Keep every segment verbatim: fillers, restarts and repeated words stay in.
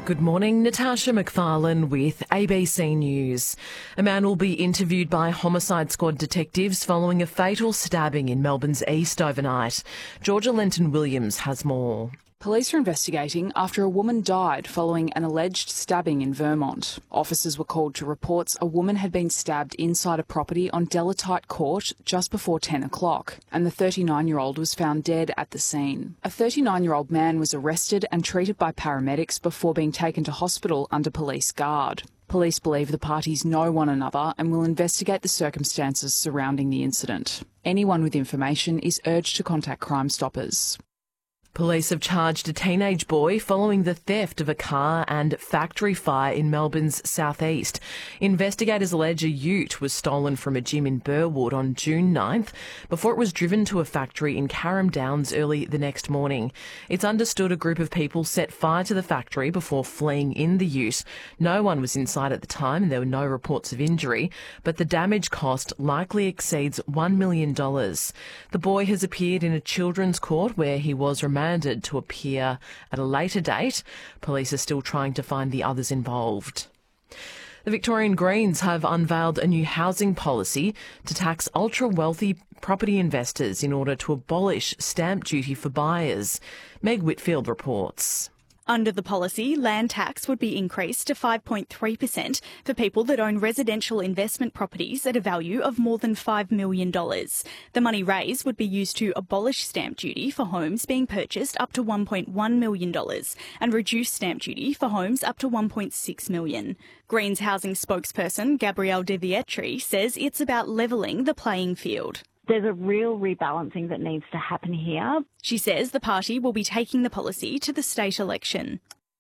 Good morning, Natasha McFarlane with A B C News. A man will be interviewed by Homicide Squad detectives following a fatal stabbing in Melbourne's east overnight. Georgia Lenton-Williams has more. Police are investigating after a woman died following an alleged stabbing in Vermont. Officers were called to reports a woman had been stabbed inside a property on Delatite Court just before ten o'clock, and the thirty-nine-year-old was found dead at the scene. A thirty-nine-year-old man was arrested and treated by paramedics before being taken to hospital under police guard. Police believe the parties know one another and will investigate the circumstances surrounding the incident. Anyone with information is urged to contact Crime Stoppers. Police have charged a teenage boy following the theft of a car and factory fire in Melbourne's southeast. Investigators allege a ute was stolen from a gym in Burwood on June ninth before it was driven to a factory in Carrum Downs early the next morning. It's understood a group of people set fire to the factory before fleeing in the ute. No one was inside at the time and there were no reports of injury, but the damage cost likely exceeds one million dollars. The boy has appeared in a children's court where he was remanded to appear at a later date. Police are still trying to find the others involved. The Victorian Greens have unveiled a new housing policy to tax ultra-wealthy property investors in order to abolish stamp duty for buyers. Meg Whitfield reports. Under the policy, land tax would be increased to five point three percent for people that own residential investment properties at a value of more than five million dollars. The money raised would be used to abolish stamp duty for homes being purchased up to one point one million dollars and reduce stamp duty for homes up to one point six million dollars. Greens housing spokesperson Gabrielle De Vietri says it's about levelling the playing field. There's a real rebalancing that needs to happen here. She says the party will be taking the policy to the state election.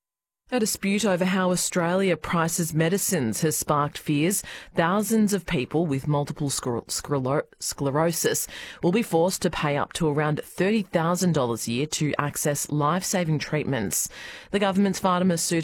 A dispute over how Australia prices medicines has sparked fears thousands of people with multiple scler- scler- sclerosis will be forced to pay up to around thirty thousand dollars a year to access life-saving treatments. The government's pharmaceuticals